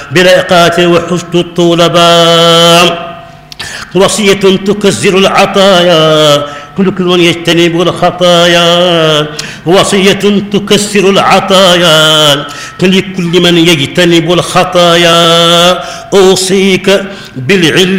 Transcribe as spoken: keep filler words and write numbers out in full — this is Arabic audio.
بلاقات وحشت الطلبا وصية تكسر العطايا كل كل يجتنب الخطايا وصية تكسر العطايا كل كل من يجتنب الخطايا أوصيك بالعلم